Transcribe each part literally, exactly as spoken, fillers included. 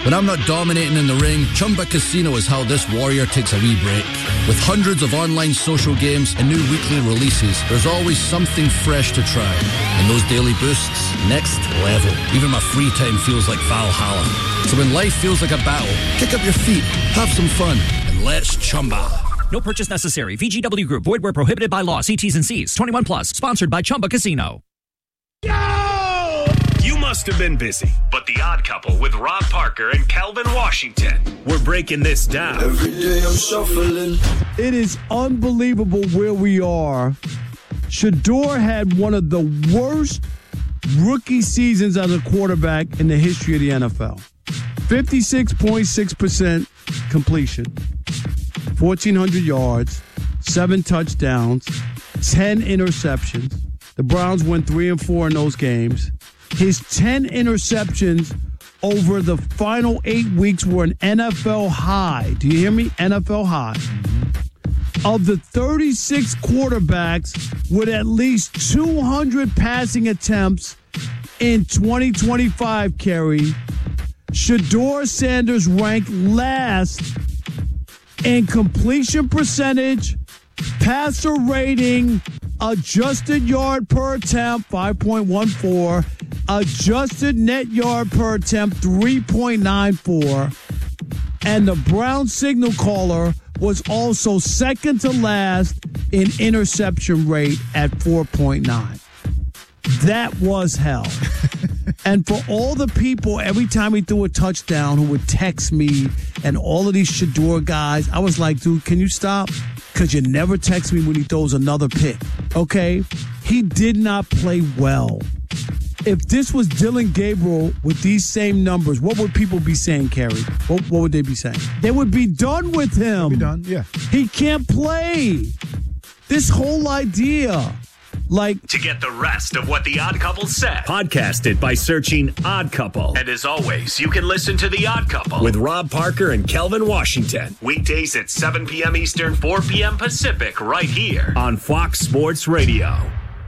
When I'm not dominating in the ring, Chumba Casino is how this warrior takes a wee break. With hundreds of online social games and new weekly releases, there's always something fresh to try. And those daily boosts, next level. Even my free time feels like Valhalla. So when life feels like a battle, kick up your feet, have some fun, and let's Chumba. No purchase necessary. V G W Group. Void where prohibited by law. See T's and C's. twenty-one plus. Sponsored by Chumba Casino. Yo! You must have been busy, but The Odd Couple with Rob Parker and Calvin Washington. We're breaking this down. Every day I'm shuffling. It is unbelievable where we are. Shedeur had one of the worst rookie seasons as a quarterback in the history of the N F L. fifty-six point six percent completion, fourteen hundred yards, seven touchdowns, ten interceptions. The Browns went three and four in those games. His ten interceptions over the final eight weeks were an N F L high. Do you hear me? N F L high. Of the thirty-six quarterbacks with at least two hundred passing attempts in twenty twenty-five, Kerry, Shedeur Sanders ranked last in completion percentage, passer rating, adjusted yard per attempt, five point one four, adjusted net yard per attempt, three point nine four, and the Brown signal caller was also second to last in interception rate at four point nine. That was hell. And for all the people, every time he threw a touchdown, who would text me and all of these Shedeur guys, I was like, dude, can you stop? Because you never text me when he throws another pick, okay? He did not play well. If this was Dylan Gabriel with these same numbers, what would people be saying, Kerry? What, what would they be saying? They would be done with him. Be done, yeah. He can't play. This whole idea, like... To get the rest of what The Odd Couple said, podcast it by searching Odd Couple. And as always, you can listen to The Odd Couple with Rob Parker and Kelvin Washington. Weekdays at seven p.m. Eastern, four p.m. Pacific, right here on Fox Sports Radio.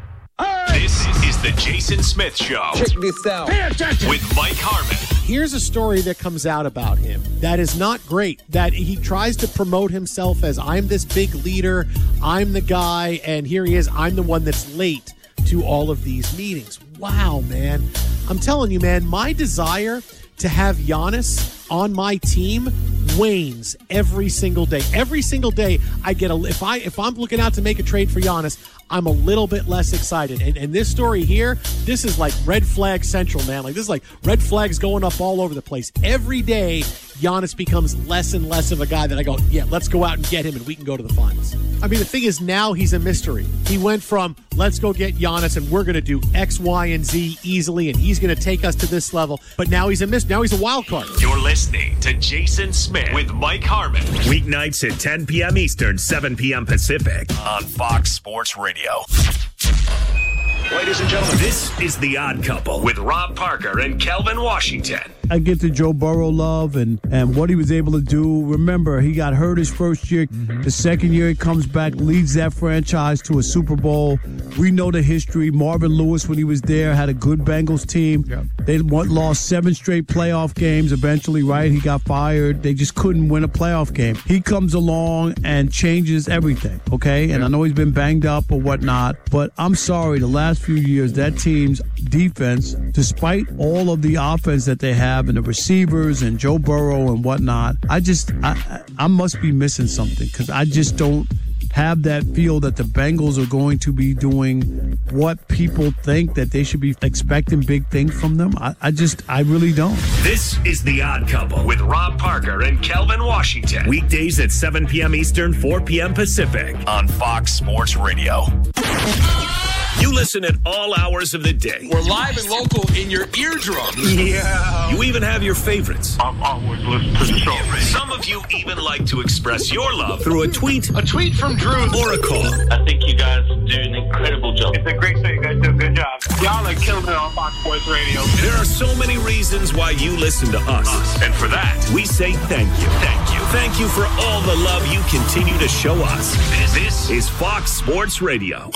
This is the Jason Smith Show. Check this out. Pay attention. With Mike Harmon. Here's a story that comes out about him that is not great. That he tries to promote himself as, I'm this big leader, I'm the guy, and here he is, I'm the one that's late to all of these meetings. Wow, man. I'm telling you, man, my desire to have Giannis on my team wanes every single day. Every single day I get a if I if I'm looking out to make a trade for Giannis, I'm a little bit less excited. And, and this story here, this is like red flag central, man. Like this is like red flags going up all over the place. Every day, Giannis becomes less and less of a guy that I go, yeah, let's go out and get him and we can go to the finals. I mean, the thing is now he's a mystery. He went from let's go get Giannis and we're going to do X, Y, and Z easily and he's going to take us to this level. But now he's a mystery. Now he's a wild card. You're listening to Jason Smith with Mike Harmon. Weeknights at ten p.m. Eastern, seven p.m. Pacific on Fox Sports Radio. Ladies and gentlemen, this is The Odd Couple with Rob Parker and Kelvin Washington. I get the Joe Burrow love and, and what he was able to do. Remember, he got hurt his first year. Mm-hmm. The second year he comes back, leads that franchise to a Super Bowl. We know the history. Marvin Lewis, when he was there, had a good Bengals team. Yep. They lost seven straight playoff games eventually, right? He got fired. They just couldn't win a playoff game. He comes along and changes everything, okay? And yep. I know he's been banged up or whatnot, but I'm sorry, the last few years, that team's defense, despite all of the offense that they have, and the receivers and Joe Burrow and whatnot, I just, I, I must be missing something because I just don't have that feel that the Bengals are going to be doing what people think that they should be expecting big things from them. I, I just, I really don't. This is The Odd Couple with Rob Parker and Kelvin Washington. Weekdays at seven p.m. Eastern, four p.m. Pacific on Fox Sports Radio. You listen at all hours of the day. We're live and local in your eardrum. Yeah. You even have your favorites. I'm always listening to the show. Some of you even like to express your love through a tweet. A tweet from Drew. Or a call. I think you guys do an incredible job. It's a great show. You guys do a good job. Y'all are killing it on Fox Sports Radio. There are so many reasons why you listen to us. us. And for that, we say thank you. Thank you. Thank you for all the love you continue to show us. This, this is Fox Sports Radio.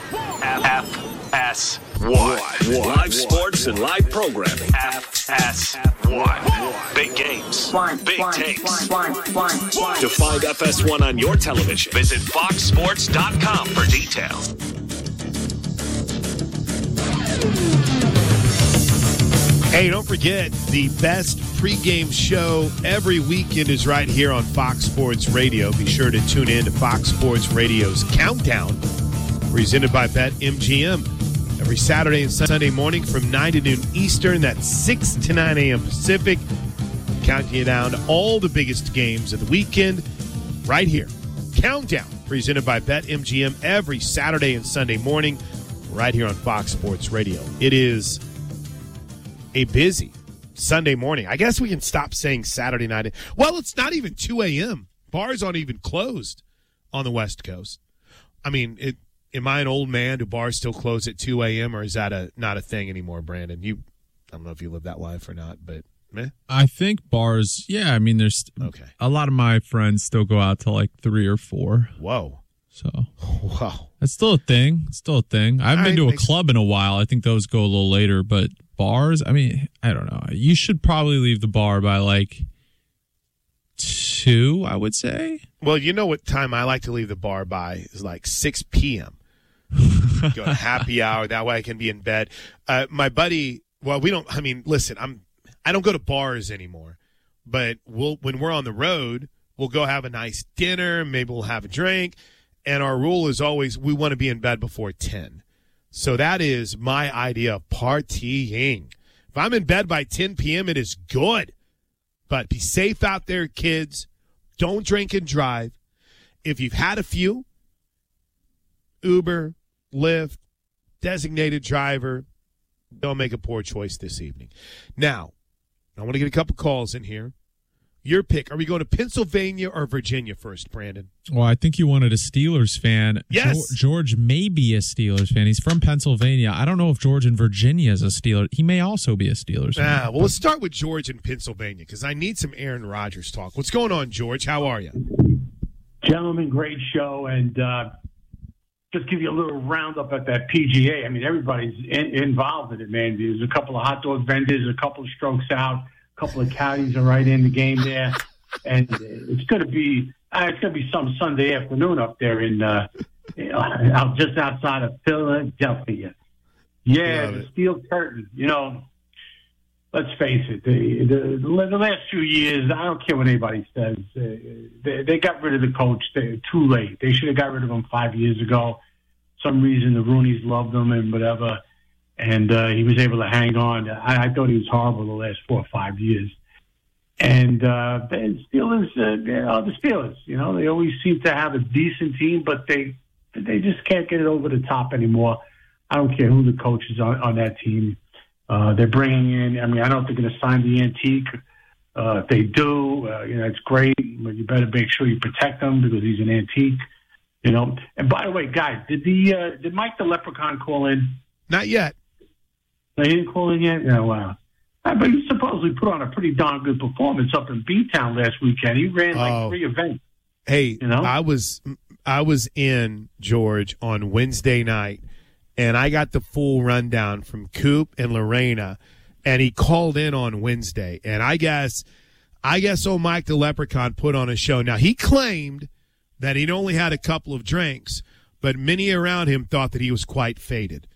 F S one. Live sports and live programming. F S one. Big game Big takes. To find F S one on your television, visit fox sports dot com for details. Hey, don't forget, the best pregame show every weekend is right here on Fox Sports Radio. Be sure to tune in to Fox Sports Radio's Countdown, presented by BetMGM. Every Saturday and Sunday morning from nine to noon Eastern, that's six to nine a.m. Pacific. Counting you down to all the biggest games of the weekend right here. Countdown, presented by BetMGM every Saturday and Sunday morning right here on Fox Sports Radio. It is a busy Sunday morning. I guess we can stop saying Saturday night. Well, it's not even two a.m. Bars aren't even closed on the West Coast. I mean, it, am I an old man? Do bars still close at two a.m. or is that a not a thing anymore, Brandon? You, I don't know if you live that life or not, but meh. I think bars, yeah, I mean, there's okay. A lot of my friends still go out till like three or four. Whoa. So, wow. It's still a thing. It's still a thing. I haven't All been right, to a club in a while. I think those go a little later, but bars, I mean, I don't know. You should probably leave the bar by like two, I would say. Well, you know what time I like to leave the bar by is like six p.m. Go to happy hour. That way I can be in bed. Uh, my buddy, well, we don't, I mean, listen, I'm, I don't go to bars anymore, but we'll, when we're on the road, we'll go have a nice dinner. Maybe we'll have a drink. And our rule is always we want to be in bed before ten. So that is my idea of partying. If I'm in bed by ten p.m., it is good. But be safe out there, kids. Don't drink and drive. If you've had a few, Uber, Lyft, designated driver, don't make a poor choice this evening. Now, I want to get a couple calls in here. Your pick. Are we going to Pennsylvania or Virginia first, Brandon? Well, I think you wanted a Steelers fan. Yes. George, George may be a Steelers fan. He's from Pennsylvania. I don't know if George in Virginia is a Steeler. He may also be a Steelers fan. Ah, well, let's start with George in Pennsylvania because I need some Aaron Rodgers talk. What's going on, George? How are you? Gentlemen, great show. And uh, just give you a little roundup at that P G A. I mean, everybody's in, involved in it, man. There's a couple of hot dog vendors, a couple of strokes out. A couple of caddies are right in the game there, and it's going to be uh, it's going to be some Sunday afternoon up there in uh, out just outside of Philadelphia. Yeah, Love the it. steel curtain. You know, let's face it. The, the, the last few years, I don't care what anybody says. Uh, they, they got rid of the coach. They too late. They should have got rid of him five years ago. Some reason the Rooneys loved him and whatever. And uh, he was able to hang on. I, I thought he was horrible the last four or five years. And uh, the Steelers, uh, you know, the Steelers, you know, they always seem to have a decent team, but they they just can't get it over the top anymore. I don't care who the coach is on, on that team. Uh, they're bringing in, I mean, I don't think they're going to sign the antique. Uh, if they do, uh, you know, it's great, but you better make sure you protect him because he's an antique, you know. And by the way, guys, did the uh, did Mike the Leprechaun call in? Not yet. They didn't call in yet? Yeah, wow. Uh, but he supposedly put on a pretty darn good performance up in B-Town last weekend. He ran like Oh. three events. Hey, You know? I was I was in, George, on Wednesday night, and I got the full rundown from Coop and Lorena, and he called in on Wednesday. And I guess I guess old Mike the Leprechaun put on a show. Now, he claimed that he'd only had a couple of drinks, but many around him thought that he was quite faded.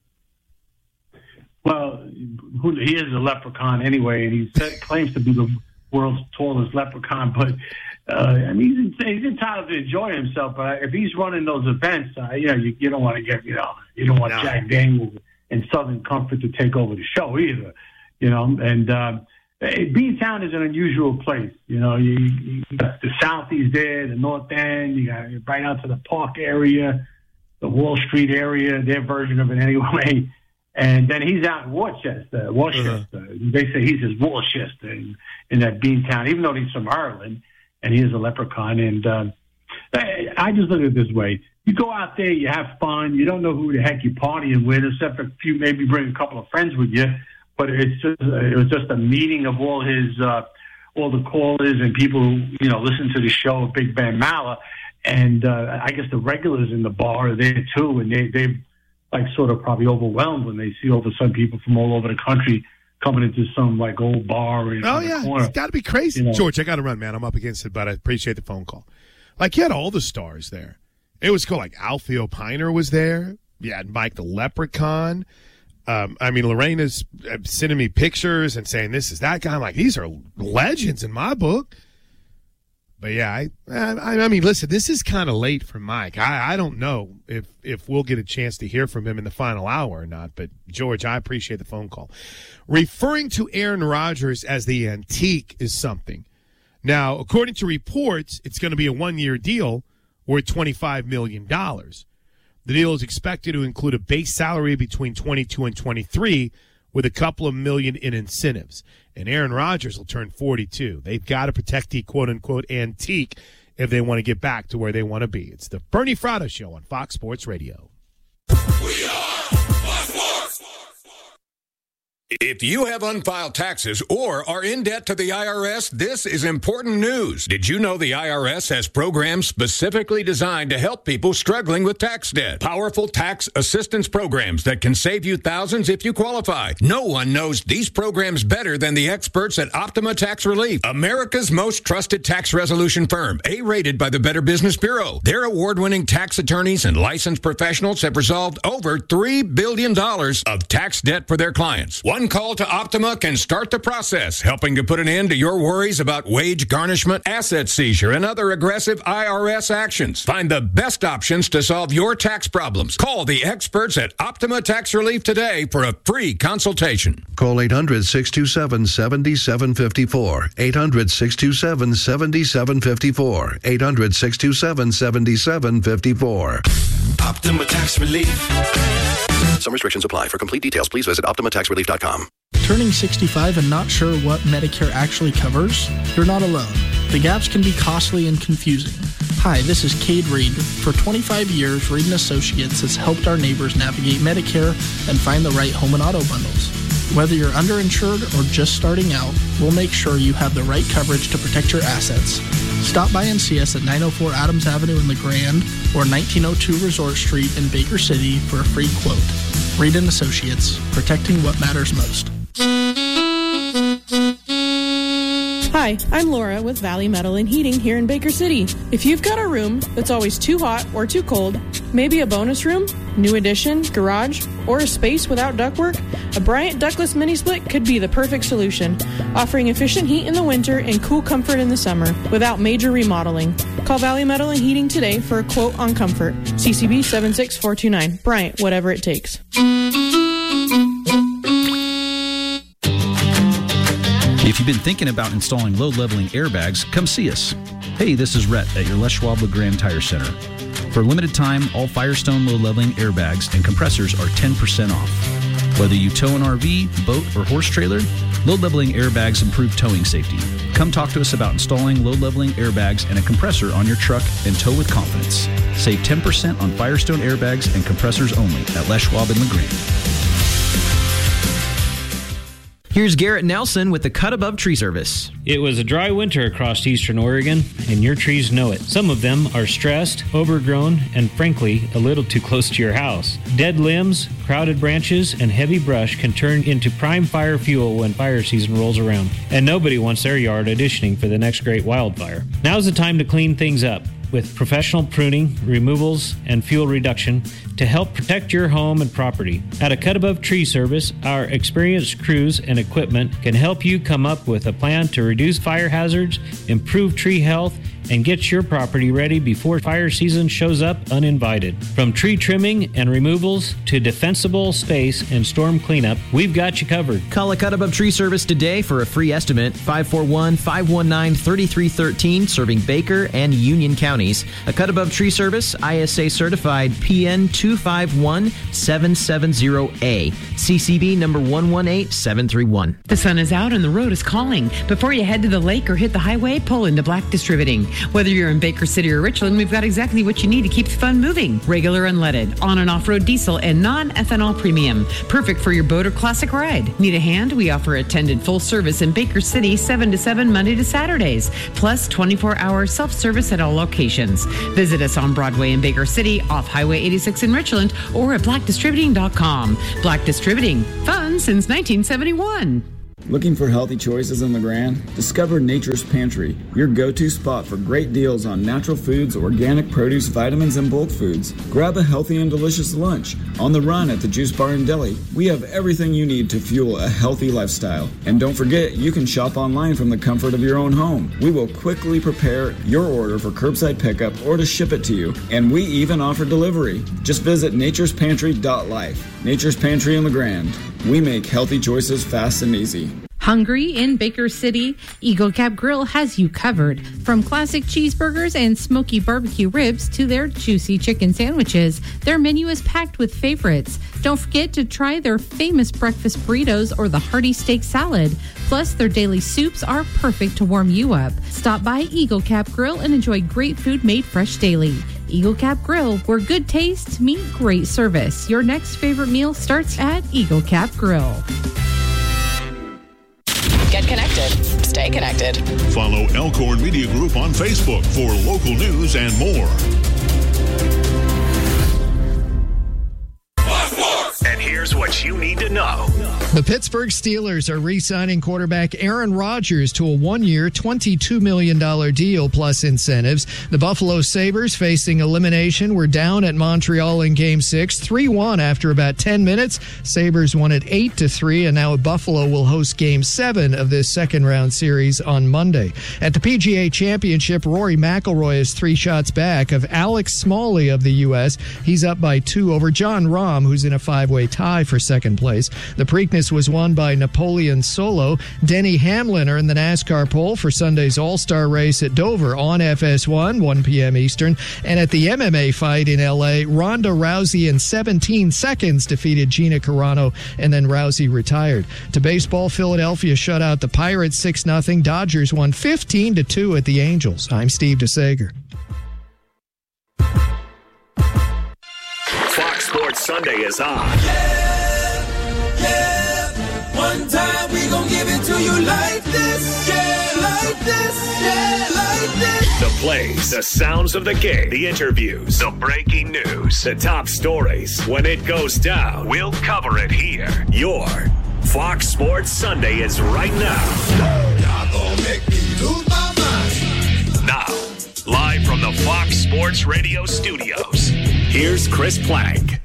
Well, who- he is a leprechaun anyway, and he said, claims to be the world's tallest leprechaun. But uh, I mean, he's, he's entitled to enjoy himself. But if he's running those events, uh, you know, you, you don't want to get, you know, you don't want No. Jack Daniels and Southern Comfort to take over the show either. You know, and uh, B-Town is an unusual place. You know, you, you got the Southeast there, the North End. You got right out to the Park area, the Wall Street area, their version of it anyway. And then he's out in Worcester. Worcester. Uh-huh. They say he's his Worcester in, in that Beantown, even though he's from Ireland, and he is a leprechaun. And uh, I, I just look at it this way. You go out there, you have fun. You don't know who the heck you're partying with, except if you maybe bring a couple of friends with you. But it's just, it was just a meeting of all his, uh, all the callers and people who, you know, listen to the show of Big Ben Maller. And uh, I guess the regulars in the bar are there, too, and they, they've, like sort of probably overwhelmed when they see all of a sudden people from all over the country coming into some like old bar. Or, oh yeah, corner. It's got to be crazy. You know? George, I got to run, man. I'm up against it, but I appreciate the phone call. Like, you had all the stars there. It was cool. Like, Alfio Piner was there. You had Mike the Leprechaun. Um, I mean, Lorena's sending me pictures and saying this is that guy. I'm like, these are legends in my book. But yeah, I, I, I mean, listen, this is kind of late for Mike. I, I don't know if if we'll get a chance to hear from him in the final hour or not. But George, I appreciate the phone call. Referring to Aaron Rodgers as the antique is something. Now, according to reports, it's going to be a one-year deal worth twenty-five million dollars. The deal is expected to include a base salary between twenty-two and twenty-three, with a couple of million in incentives. And Aaron Rodgers will turn forty-two. They've got to protect the quote-unquote antique if they want to get back to where they want to be. It's the Bernie Fratto Show on Fox Sports Radio. We are Fox Sports. If you have unfiled taxes or are in debt to the I R S, this is important news. Did you know the I R S has programs specifically designed to help people struggling with tax debt? Powerful tax assistance programs that can save you thousands if you qualify. No one knows these programs better than the experts at Optima Tax Relief, America's most trusted tax resolution firm, A-rated by the Better Business Bureau. Their award-winning tax attorneys and licensed professionals have resolved over three billion dollars of tax debt for their clients. One call to Optima can start the process, helping to put an end to your worries about wage garnishment, asset seizure, and other aggressive I R S actions. Find the best options to solve your tax problems. Call the experts at Optima Tax Relief today for a free consultation. Call eight hundred, six two seven, seven seven five four. eight hundred, six two seven, seven seven five four. eight hundred, six two seven, seven seven five four. Optima Tax Relief. Some restrictions apply. For complete details, please visit optima tax relief dot com. Turning sixty-five and not sure what Medicare actually covers? You're not alone. The gaps can be costly and confusing. Hi, this is Cade Reed. For twenty-five years, Reed and Associates has helped our neighbors navigate Medicare and find the right home and auto bundles. Whether you're underinsured or just starting out, we'll make sure you have the right coverage to protect your assets. Stop by and see us at nine oh four Adams Avenue in LeGrand or nineteen oh two Resort Street in Baker City for a free quote. Reed and Associates, protecting what matters most. Hi, I'm Laura with Valley Metal and Heating here in Baker City. If you've got a room that's always too hot or too cold, maybe a bonus room, new addition, garage, or a space without ductwork, a Bryant Ductless Mini Split could be the perfect solution, offering efficient heat in the winter and cool comfort in the summer without major remodeling. Call Valley Metal and Heating today for a quote on comfort. C C B seven six four two nine. Bryant, whatever it takes. If you've been thinking about installing load-leveling airbags, come see us. Hey, this is Rhett at your Les Schwab LeGrand Tire Center. For a limited time, all Firestone load-leveling airbags and compressors are ten percent off. Whether you tow an R V, boat, or horse trailer, load-leveling airbags improve towing safety. Come talk to us about installing load-leveling airbags and a compressor on your truck and tow with confidence. Save ten percent on Firestone airbags and compressors only at Les Schwab and LeGrand. Here's Garrett Nelson with the Cut Above Tree Service. It was a dry winter across eastern Oregon, and your trees know it. Some of them are stressed, overgrown, and frankly, a little too close to your house. Dead limbs, crowded branches, and heavy brush can turn into prime fire fuel when fire season rolls around. And nobody wants their yard auditioning for the next great wildfire. Now's the time to clean things up with professional pruning, removals, and fuel reduction to help protect your home and property. At a Cut Above Tree Service, our experienced crews and equipment can help you come up with a plan to reduce fire hazards, improve tree health, and get your property ready before fire season shows up uninvited. From tree trimming and removals to defensible space and storm cleanup, we've got you covered. Call a Cut Above Tree Service today for a free estimate. five four one, five one nine, three three one three, serving Baker and Union counties. A Cut Above Tree Service, I S A certified P N two five one seven seven zero A. C C B number one one eight seven three one. The sun is out and the road is calling. Before you head to the lake or hit the highway, pull into Black Distributing. Whether you're in Baker City or Richland, we've got exactly what you need to keep the fun moving. Regular unleaded, on and off-road diesel, and non-ethanol premium. Perfect for your boat or classic ride. Need a hand? We offer attended full service in Baker City seven to seven Monday to Saturdays, plus twenty-four hour self-service at all locations. Visit us on Broadway in Baker City, off Highway eighty-six in Richland, or at black distributing dot com. Black Distributing, fun since nineteen seventy-one. Looking for healthy choices in LeGrand? Discover Nature's Pantry, your go-to spot for great deals on natural foods, organic produce, vitamins, and bulk foods. Grab a healthy and delicious lunch. On the run at the Juice Bar and Deli, we have everything you need to fuel a healthy lifestyle. And don't forget, you can shop online from the comfort of your own home. We will quickly prepare your order for curbside pickup or to ship it to you. And we even offer delivery. Just visit natures pantry dot life. Nature's Pantry in LeGrand. We make healthy choices fast and easy. Hungry in Baker City? Eagle Cap Grill has you covered. From classic cheeseburgers and smoky barbecue ribs to their juicy chicken sandwiches, their menu is packed with favorites. Don't forget to try their famous breakfast burritos or the hearty steak salad. Plus, their daily soups are perfect to warm you up. Stop by Eagle Cap Grill and enjoy great food made fresh daily. Eagle Cap Grill, where good taste meet great service. Your next favorite meal starts at Eagle Cap Grill. Get connected. Stay connected. Follow Elkhorn Media Group on Facebook for local news and more. And here's what you need to know. The Pittsburgh Steelers are re-signing quarterback Aaron Rodgers to a one-year, twenty-two million dollars deal plus incentives. The Buffalo Sabres, facing elimination, were down at Montreal in Game six, three one after about ten minutes. Sabres won it eight to three, and now Buffalo will host Game seven of this second-round series on Monday. At the P G A Championship, Rory McIlroy is three shots back of Alex Smalley of the U S. He's up by two over John Rahm, who's in a five-way tie for second place. The Preakness was won by Napoleon Solo. Denny Hamlin earned the NASCAR pole for Sunday's All-Star race at Dover on F S one, one p.m. Eastern. And at the M M A fight in L A, Ronda Rousey in seventeen seconds defeated Gina Carano, and then Rousey retired. To baseball, Philadelphia shut out the Pirates six nothing. Dodgers won fifteen to two at the Angels. I'm Steve DeSager. Fox Sports Sunday is on. Yeah, yeah. One time we gon' give it to you like this. Yeah, like this. Yeah, like this. The plays, the sounds of the game, the interviews, the breaking news, the top stories. When it goes down, we'll cover it here. Your Fox Sports Sunday is right now. Y'all gon' make me lose my mind. Now, live from the Fox Sports Radio studios, here's Chris Plank.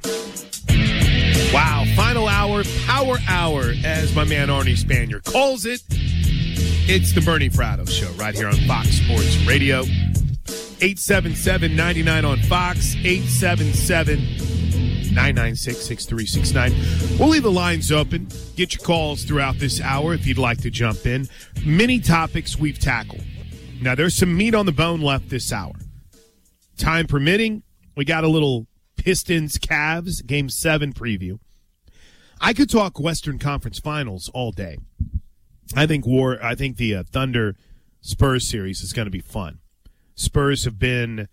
Wow, final hour, power hour, as my man Arnie Spanier calls it. It's the Bernie Fratto Show right here on Fox Sports Radio. eight seven seven, nine nine on Fox, eight seven seven, nine nine six, six three six nine. We'll leave the lines open. Get your calls throughout this hour if you'd like to jump in. Many topics we've tackled. Now, there's some meat on the bone left this hour. Time permitting, we got a little Pistons Cavs Game seven preview. I could talk Western Conference Finals all day. I think war. I think the uh, Thunder Spurs series is going to be fun. Spurs have been,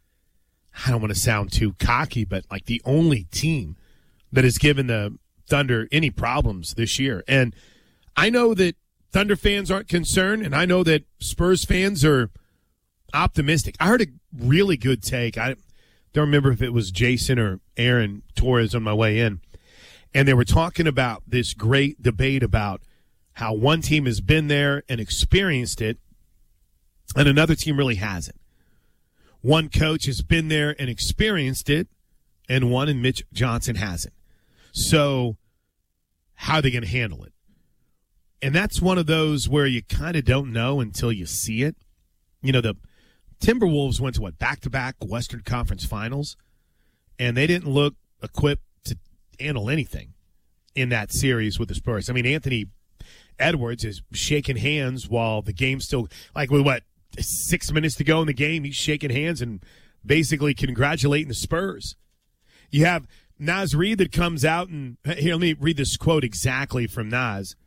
I don't want to sound too cocky, but like the only team that has given the Thunder any problems this year. And I know that Thunder fans aren't concerned, and I know that Spurs fans are optimistic. I heard a really good take. I don't remember if it was Jason or Aaron Torres on my way in, and they were talking about this great debate about how one team has been there and experienced it, and another team really hasn't. One coach has been there and experienced it, and one, and Mitch Johnson, hasn't. So how are they going to handle it? And that's one of those where you kind of don't know until you see it. You know, the Timberwolves went to, what, back-to-back Western Conference Finals, and they didn't look equipped to handle anything in that series with the Spurs. I mean, Anthony Edwards is shaking hands while the game's still, like, with what, six minutes to go in the game, he's shaking hands and basically congratulating the Spurs. You have Naz Reid that comes out and, here, let me read this quote exactly from Naz.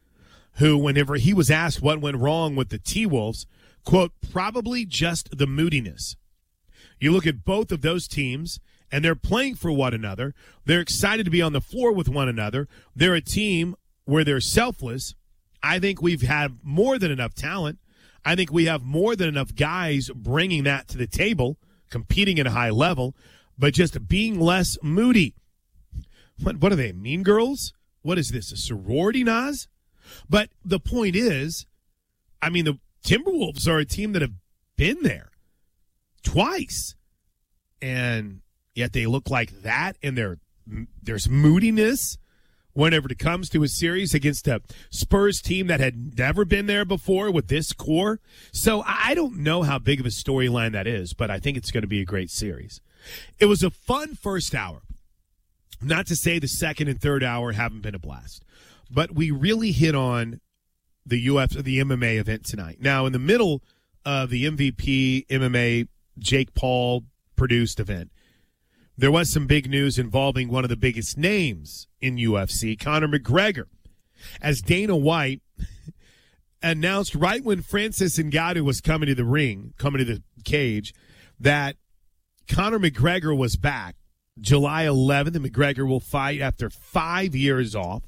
who, whenever he was asked what went wrong with the T-Wolves, quote, probably just the moodiness. You look at both of those teams, and they're playing for one another. They're excited to be on the floor with one another. They're a team where they're selfless. I think we've had more than enough talent. I think we have more than enough guys bringing that to the table, competing at a high level, but just being less moody. What, what are they, Mean Girls? What is this, a sorority, Nas? But the point is, I mean, the Timberwolves are a team that have been there twice, and yet they look like that, and there, there's moodiness whenever it comes to a series against a Spurs team that had never been there before with this core. So I don't know how big of a storyline that is, but I think it's going to be a great series. It was a fun first hour. Not to say the second and third hour haven't been a blast, but we really hit on the U F C, the M M A event tonight. Now, in the middle of the M V P M M A Jake Paul produced event, there was some big news involving one of the biggest names in U F C, Conor McGregor, as Dana White announced right when Francis Ngannou was coming to the ring, coming to the cage, that Conor McGregor was back. July eleventh, and McGregor will fight after five years off.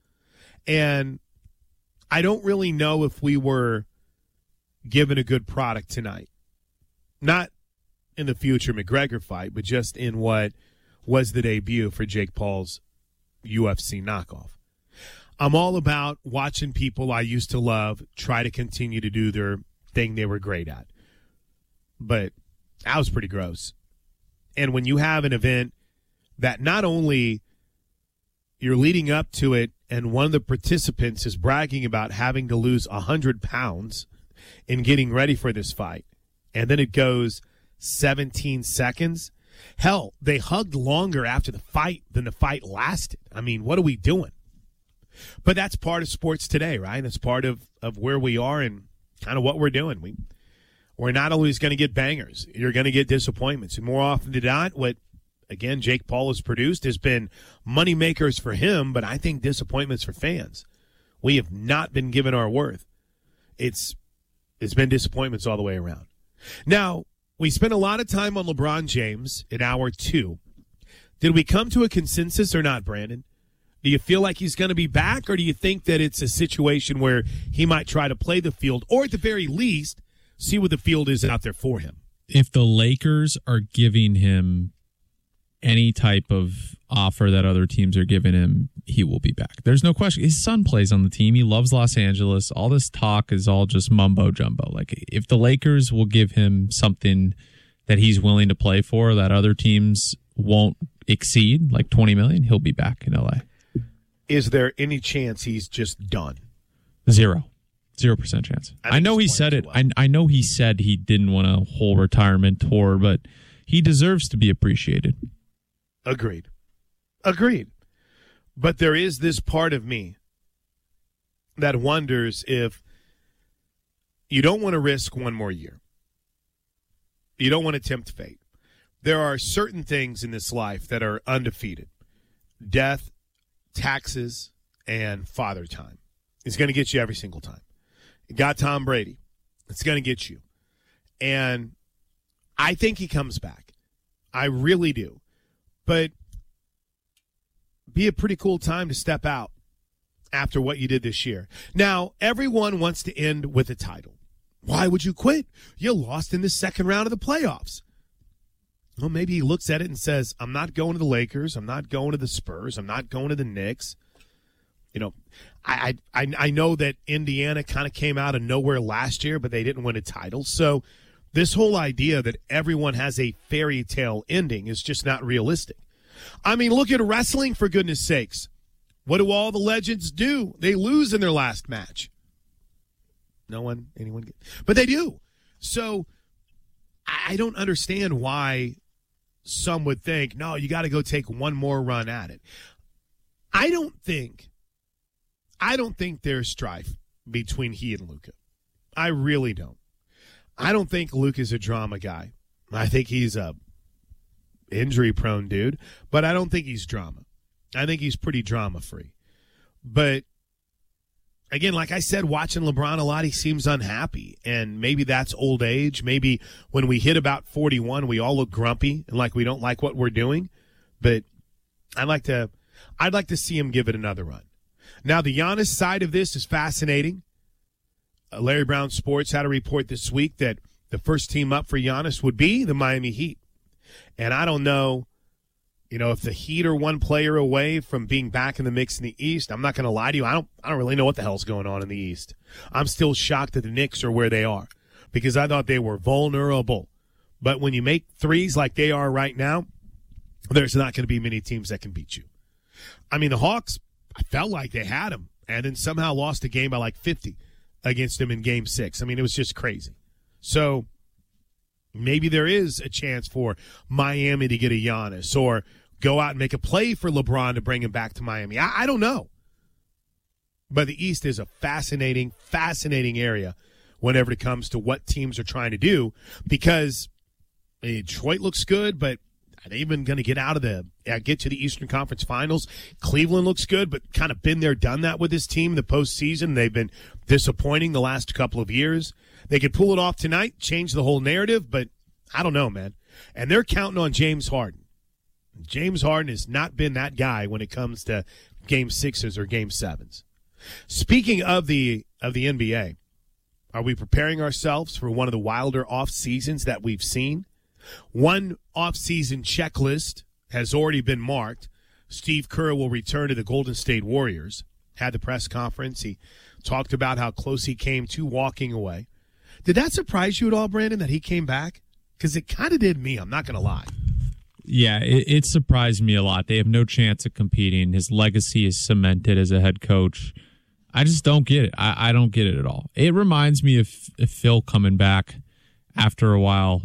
And I don't really know if we were given a good product tonight. Not in the future McGregor fight, but just in what was the debut for Jake Paul's U F C knockoff. I'm all about watching people I used to love try to continue to do their thing they were great at. But that was pretty gross. And when you have an event that not only you're leading up to it and one of the participants is bragging about having to lose one hundred pounds in getting ready for this fight, and then it goes seventeen seconds. Hell, they hugged longer after the fight than the fight lasted. I mean, what are we doing? But that's part of sports today, right? It's part of, of where we are and kind of what we're doing. We, we're not always going to get bangers. You're going to get disappointments. And more often than not, what, again, Jake Paul has produced has been money makers for him, but I think disappointments for fans. We have not been given our worth. It's It's been disappointments all the way around. Now, we spent a lot of time on LeBron James in hour two. Did we come to a consensus or not, Brandon? Do you feel like he's going to be back, or do you think that it's a situation where he might try to play the field, or at the very least, see what the field is out there for him? If the Lakers are giving him any type of offer that other teams are giving him, he will be back. There's no question. His son plays on the team. He loves Los Angeles. All this talk is all just mumbo jumbo. Like, if the Lakers will give him something that he's willing to play for that other teams won't exceed, like twenty million dollars, he'll be back in L A. Is there any chance he's just done? Zero. Zero percent chance. I, I know he said it. Well. I, I know he said he didn't want a whole retirement tour, but he deserves to be appreciated. Agreed. Agreed. But there is this part of me that wonders if you don't want to risk one more year. You don't want to tempt fate. There are certain things in this life that are undefeated. Death, taxes, and father time. It's going to get you every single time. You got Tom Brady. It's going to get you. And I think he comes back. I really do. But be a pretty cool time to step out after what you did this year. Now, everyone wants to end with a title. Why would you quit? You lost in the second round of the playoffs. Well, maybe he looks at it and says, I'm not going to the Lakers. I'm not going to the Spurs. I'm not going to the Knicks. You know, I I, I know that Indiana kind of came out of nowhere last year, but they didn't win a title. So this whole idea that everyone has a fairy tale ending is just not realistic. I mean, look at wrestling, for goodness sakes. What do all the legends do? They lose in their last match. No one, anyone, get, but they do. So I don't understand why some would think, no, you got to go take one more run at it. I don't think, I don't think there's strife between he and Luka. I really don't. I don't think Luka's a drama guy. I think he's a injury-prone dude, but I don't think he's drama. I think he's pretty drama-free. But again, like I said, watching LeBron a lot, he seems unhappy. And maybe that's old age. Maybe when we hit about forty-one, we all look grumpy and like we don't like what we're doing. But I'd like to, I'd like to see him give it another run. Now, the Giannis side of this is fascinating. Uh, Larry Brown Sports had a report this week that the first team up for Giannis would be the Miami Heat. And I don't know, you know, if the Heat are one player away from being back in the mix in the East. I'm not going to lie to you. I don't I don't really know what the hell's going on in the East. I'm still shocked that the Knicks are where they are because I thought they were vulnerable. But when you make threes like they are right now, there's not going to be many teams that can beat you. I mean, the Hawks, I felt like they had them and then somehow lost a game by like fifty against them in game six. I mean, it was just crazy. So maybe there is a chance for Miami to get a Giannis or go out and make a play for LeBron to bring him back to Miami. I, I don't know. But the East is a fascinating, fascinating area whenever it comes to what teams are trying to do because I mean, Detroit looks good, but are they even going to get out of the uh, get to the Eastern Conference Finals? Cleveland looks good, but kind of been there, done that with this team in the postseason. They've been disappointing the last couple of years. They could pull it off tonight, change the whole narrative, but I don't know, man. And they're counting on James Harden. James Harden has not been that guy when it comes to game sixes or game sevens. Speaking of the of the N B A, are we preparing ourselves for one of the wilder off seasons that we've seen? One off-season checklist has already been marked. Steve Kerr will return to the Golden State Warriors. Had the press conference. He talked about how close he came to walking away. Did that surprise you at all, Brandon, that he came back? Because it kind of did me. I'm not going to lie. Yeah, it, it surprised me a lot. They have no chance of competing. His legacy is cemented as a head coach. I just don't get it. I, I don't get it at all. It reminds me of, of Phil coming back after a while.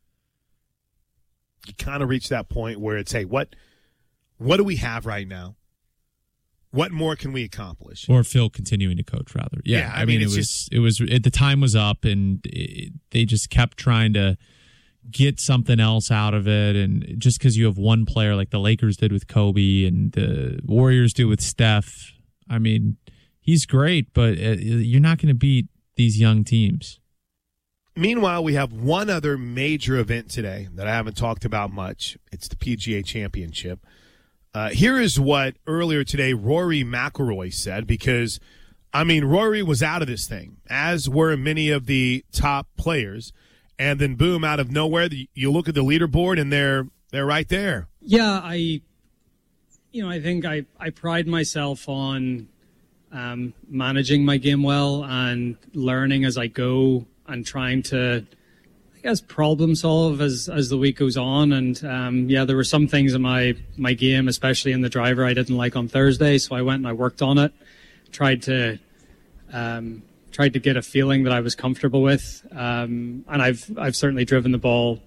You kind of reach that point where it's, hey, what what do we have right now? What more can we accomplish? Or Phil continuing to coach, rather. Yeah, yeah I, I mean, mean, it was just, it was at the time was up, and it, they just kept trying to get something else out of it. And just because you have one player like the Lakers did with Kobe and the Warriors do with Steph, I mean, he's great, but you're not going to beat these young teams. Meanwhile, we have one other major event today that I haven't talked about much. It's the P G A Championship. Uh, here is what earlier today Rory McIlroy said, because, I mean, Rory was out of this thing, as were many of the top players. And then, boom, out of nowhere, you look at the leaderboard, and they're they're right there. Yeah, I, you know, I think I, I pride myself on um, managing my game well and learning as I go. And trying to, I guess, problem solve as as the week goes on. And um, yeah, there were some things in my my game, especially in the driver, I didn't like on Thursday. So I went and I worked on it, tried to um, tried to get a feeling that I was comfortable with. Um, and I've I've certainly driven the ball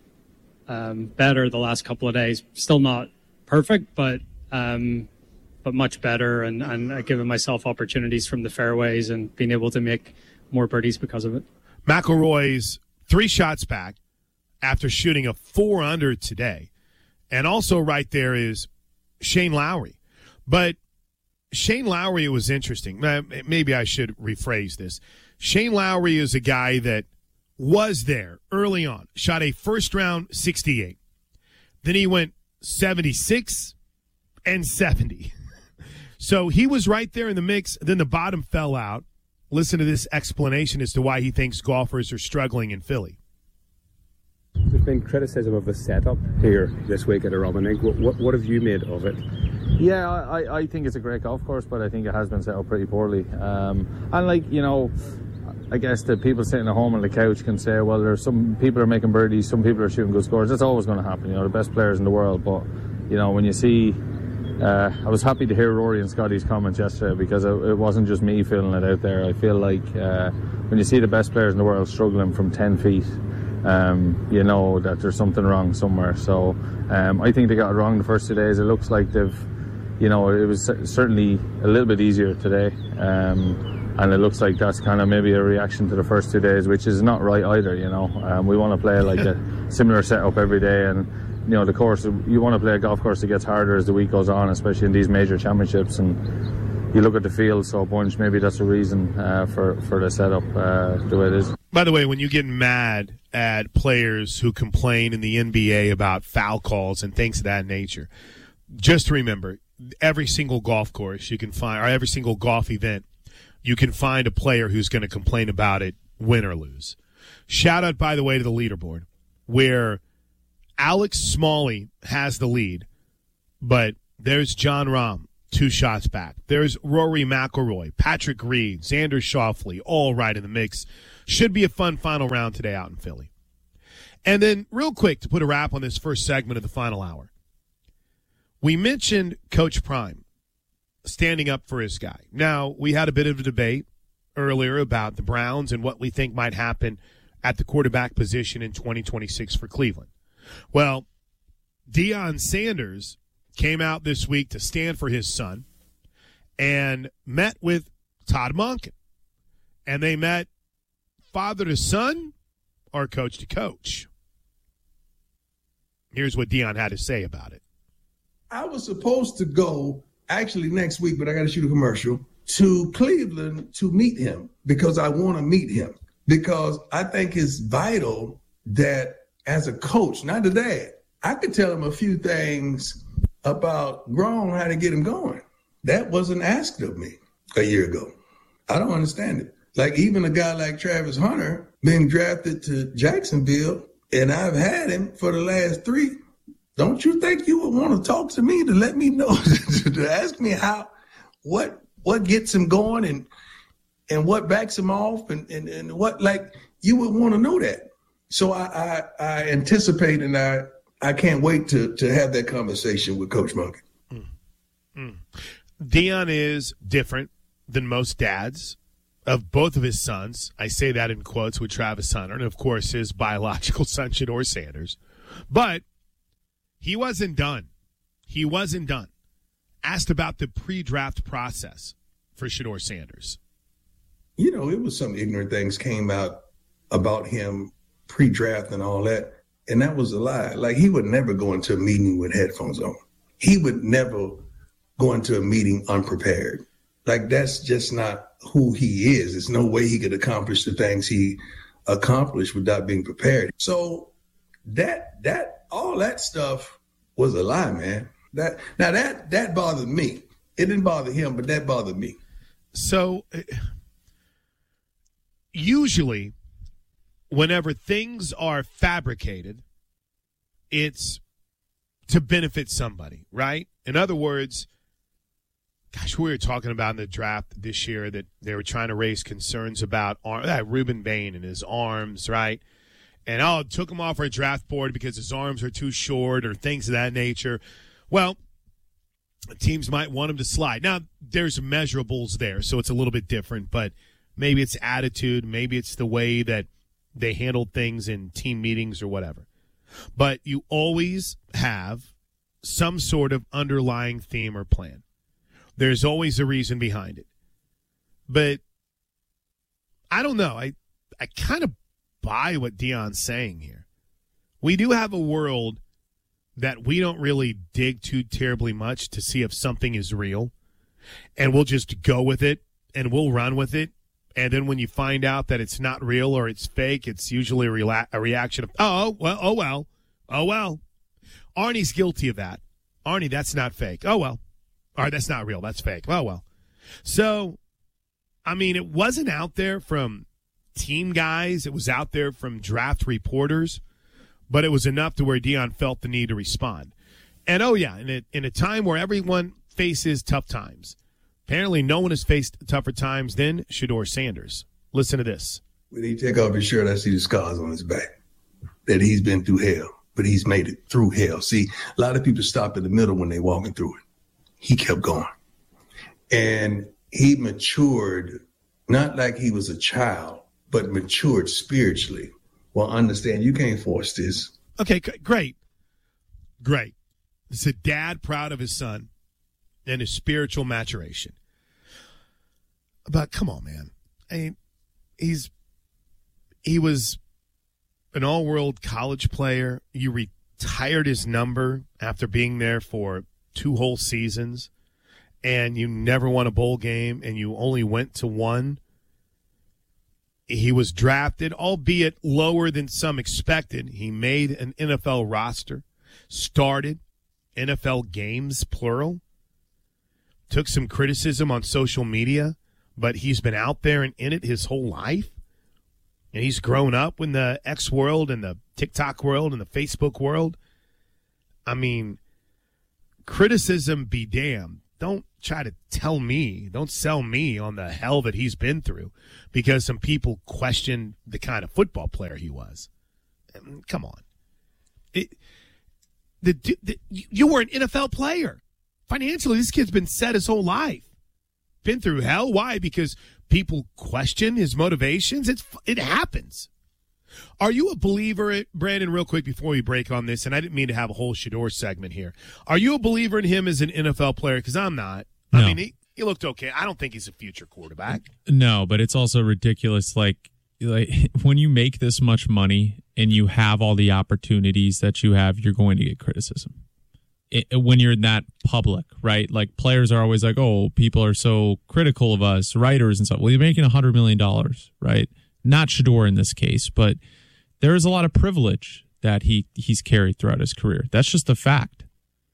um, better the last couple of days. Still not perfect, but um, but much better. And and I've given myself opportunities from the fairways and being able to make more birdies because of it. McIlroy's three shots back after shooting a four under today. And also right there is Shane Lowry. But Shane Lowry was interesting. Maybe I should rephrase this. Shane Lowry is a guy that was there early on, shot a first round sixty-eight. Then he went seventy-six and seventy. So he was right there in the mix. Then the bottom fell out. Listen to this explanation as to why he thinks golfers are struggling in Philly. There's been criticism of the setup here this week at the Robin Inc. What, what, what have you made of it? Yeah, I, I think it's a great golf course, but I think it has been set up pretty poorly. Um, and like, you know, I guess the people sitting at home on the couch can say, well, there's some people are making birdies, some people are shooting good scores. That's always going to happen, you know, the best players in the world. But, you know, when you see... Uh, I was happy to hear Rory and Scotty's comments yesterday because it, it wasn't just me feeling it out there. I feel like uh, when you see the best players in the world struggling from ten feet, um, you know that there's something wrong somewhere. So um, I think they got it wrong the first two days. It looks like they've, you know, it was certainly a little bit easier today. Um, and it looks like that's kind of maybe a reaction to the first two days, which is not right either, you know. Um, we want to play like a similar setup every day, and you know, the course, you want to play a golf course that gets harder as the week goes on, especially in these major championships. And you look at the field so bunch. Maybe that's a reason uh, for for the setup uh, the way it is. By the way, when you get mad at players who complain in the N B A about foul calls and things of that nature, just remember, every single golf course you can find, or every single golf event, you can find a player who's going to complain about it, win or lose. Shout out, by the way, to the leaderboard, where Alex Smalley has the lead, but there's Jon Rahm, two shots back. There's Rory McIlroy, Patrick Reed, Xander Schauffele, all right in the mix. Should be a fun final round today out in Philly. And then real quick, to put a wrap on this first segment of the final hour, we mentioned Coach Prime standing up for his guy. Now, we had a bit of a debate earlier about the Browns and what we think might happen at the quarterback position in twenty twenty-six for Cleveland. Well, Deion Sanders came out this week to stand for his son and met with Todd Monken. And they met father to son or coach to coach. Here's what Deion had to say about it. I was supposed to go actually next week, but I got to shoot a commercial, to Cleveland to meet him because I want to meet him. Because I think it's vital that as a coach, not a dad, I could tell him a few things about growing, how to get him going. That wasn't asked of me a year ago. I don't understand it. Like even a guy like Travis Hunter being drafted to Jacksonville, and I've had him for the last three. Don't you think you would want to talk to me to let me know, to ask me how, what, what gets him going and and what backs him off and, and, and what, like, you would want to know that. So I, I, I anticipate and I, I can't wait to, to have that conversation with Coach Monken. Mm. Mm. Deion is different than most dads of both of his sons. I say that in quotes with Travis Hunter and, of course, his biological son, Shedeur Sanders. But he wasn't done. He wasn't done. Asked about the pre-draft process for Shedeur Sanders. You know, it was some ignorant things came out about him pre-draft and all that, and that was a lie. Like, he would never go into a meeting with headphones on. He would never go into a meeting unprepared. Like, that's just not who he is. There's no way he could accomplish the things he accomplished without being prepared. So that, that, all that stuff was a lie, man. That now that that bothered me. It didn't bother him, but that bothered me. So usually whenever things are fabricated, it's to benefit somebody, right? In other words, gosh, we were talking about in the draft this year that they were trying to raise concerns about arm, uh, Ruben Bain and his arms, right? And, oh, it took him off our draft board because his arms are too short or things of that nature. Well, teams might want him to slide. Now, there's measurables there, so it's a little bit different, but maybe it's attitude, maybe it's the way that they handled things in team meetings or whatever. But you always have some sort of underlying theme or plan. There's always a reason behind it. But I don't know. I, I kind of buy what Deion's saying here. We do have a world that we don't really dig too terribly much to see if something is real, and we'll just go with it and we'll run with it. And then when you find out that it's not real or it's fake, it's usually a, rela- a reaction of, oh, well, oh, well, oh, well. Arnie's guilty of that. Arnie, that's not fake. Oh, well. All right, that's not real. That's fake. Oh, well. So, I mean, it wasn't out there from team guys. It was out there from draft reporters, but it was enough to where Deion felt the need to respond. And, oh, yeah, in a, in a time where everyone faces tough times, apparently no one has faced tougher times than Shedeur Sanders. Listen to this. When he take off his shirt, I see the scars on his back, that he's been through hell, but he's made it through hell. See, a lot of people stop in the middle when they're walking through it. He kept going. And he matured, not like he was a child, but matured spiritually. Well, understand, you can't force this. Okay, great. Great. It's a dad proud of his son and his spiritual maturation. But come on, man. I mean, he's he was an all-world college player. You retired his number after being there for two whole seasons. and you never won a bowl game and you only went to one. He was drafted, albeit lower than some expected. He made an N F L roster, started N F L games, plural. Took some criticism on social media, but he's been out there and in it his whole life. And he's grown up in the X world and the TikTok world and the Facebook world. I mean, criticism be damned. Don't try to tell me, don't sell me on the hell that he's been through because some people questioned the kind of football player he was. I mean, come on. It, the, the, you were an N F L player. Financially, this kid's been set his whole life. Been through hell. Why? Because people question his motivations. It's It happens. Are you a believer, Brandon, real quick before we break on this, and I didn't mean to have a whole Shedeur segment here. Are you a believer in him as an N F L player? Because I'm not. No. I mean, he, he looked okay. I don't think he's a future quarterback. No, but it's also ridiculous. Like, like when you make this much money and you have all the opportunities that you have, you're going to get criticism. It, when you're in that public, right? Like players are always like, oh, people are so critical of us, writers and stuff. Well, you're making one hundred million dollars, right? Not Shedeur in this case, but there is a lot of privilege that he he's carried throughout his career. That's just a fact.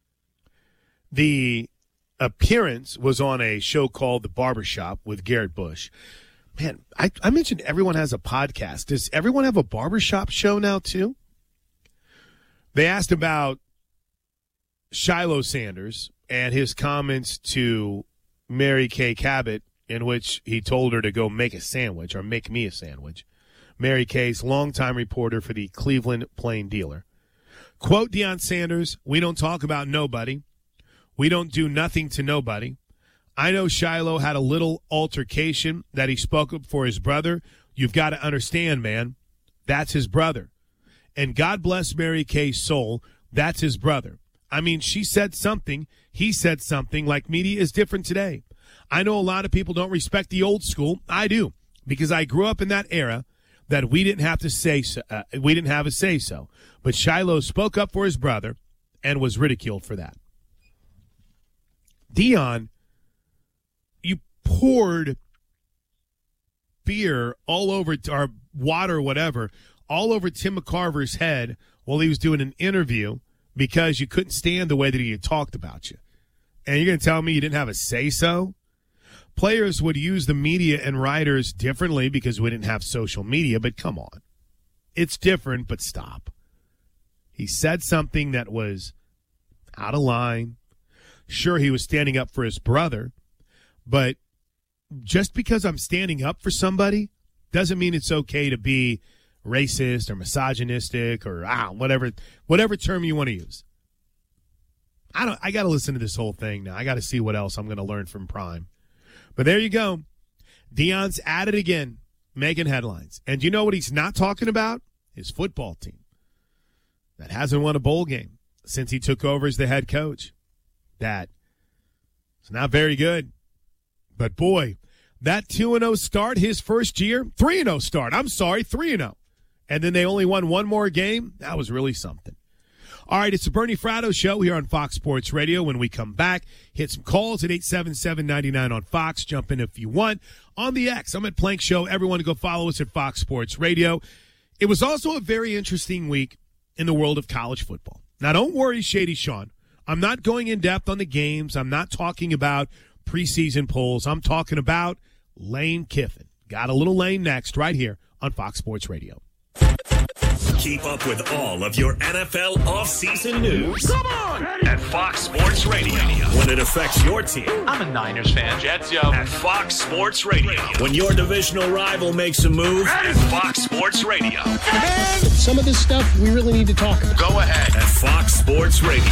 The appearance was on a show called The Barbershop with Garrett Bush. Man, I, I mentioned everyone has a podcast. Does everyone have a barbershop show now too? They asked about Shiloh Sanders and his comments to Mary Kay Cabot, in which he told her to go make a sandwich or make me a sandwich. Mary Kay's longtime reporter for the Cleveland Plain Dealer. Quote Deion Sanders, "We don't talk about nobody. We don't do nothing to nobody. I know Shiloh had a little altercation that he spoke up for his brother. You've got to understand, man, that's his brother. And God bless Mary Kay's soul, that's his brother. I mean, she said something, he said something, like media is different today. I know a lot of people don't respect the old school. I do, because I grew up in that era that we didn't have to say so, uh, we didn't have a say so. But Shiloh spoke up for his brother and was ridiculed for that." Deion, you poured beer all over, or water, whatever, all over Tim McCarver's head while he was doing an interview because you couldn't stand the way that he had talked about you. And you're going to tell me you didn't have a say-so? Players would use the media and writers differently because we didn't have social media, but come on. It's different, but stop. He said something that was out of line. Sure, he was standing up for his brother, but just because I'm standing up for somebody doesn't mean it's okay to be racist or misogynistic or ah, whatever whatever term you want to use. I don't. I got to listen to this whole thing now. I got to see what else I'm going to learn from Prime. But there you go. Deion's at it again, making headlines. And you know what he's not talking about? His football team that hasn't won a bowl game since he took over as the head coach. That it's not very good. But, boy, that two and oh start his first year, three and oh start. I'm sorry, three and oh. And then they only won one more game. That was really something. All right, it's the Bernie Fratto Show here on Fox Sports Radio. When we come back, hit some calls at eight seven seven, nine nine on Fox. Jump in if you want. On the X, I'm at Plank Show. Everyone go follow us at Fox Sports Radio. It was also a very interesting week in the world of college football. Now, don't worry, Shady Sean. I'm not going in depth on the games. I'm not talking about preseason polls. I'm talking about Lane Kiffin. Got a little Lane next right here on Fox Sports Radio. Keep up with all of your N F L offseason news. Come on! At Fox Sports Radio. When it affects your team. I'm a Niners fan. Jets, yo. At Fox Sports Radio. When your divisional rival makes a move. At Fox Sports Radio. Man, some of this stuff we really need to talk about. Go ahead. At Fox Sports Radio.